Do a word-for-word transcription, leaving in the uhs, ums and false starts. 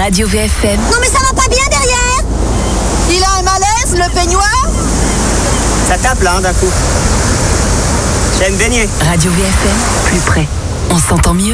Radio V F M. Non mais ça va pas bien derrière. Il a un malaise, le peignoir? Ça tape là, hein, d'un coup. J'aime baigner. Radio V F M, plus près. On s'entend mieux.